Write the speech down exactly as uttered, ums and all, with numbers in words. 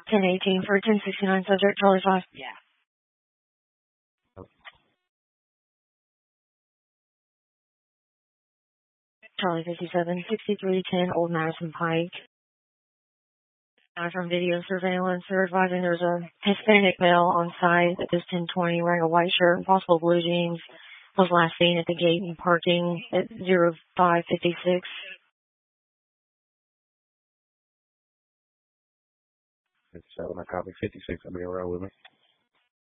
ten eighteen for ten sixty-nine subject, Charlie five. Yeah. Charlie fifty-seven, sixty-three ten Old Madison Pike. Uh, from video surveillance, they're advising there's a Hispanic male on site at this ten twenty wearing a white shirt and possible blue jeans. Was last seen at the gate and parking at zero five fifty-six. fifty-seven, I copy fifty-six. I'll be around with me.